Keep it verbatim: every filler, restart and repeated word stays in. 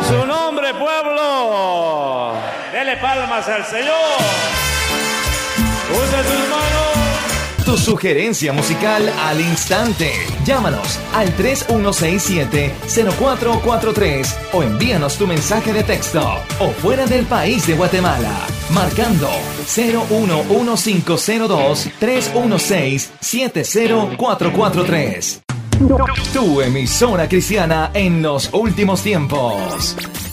Su nombre, pueblo. Dele palmas al Señor. Usa sus manos. Tu sugerencia musical al instante. Llámanos al tres uno seis siete, cero cuatro cuatro tres o envíanos tu mensaje de texto o fuera del país de Guatemala marcando cero uno uno cinco cero dos, tres uno seis, siete cero cuatro cuatro tres. Tu emisora cristiana en los últimos tiempos.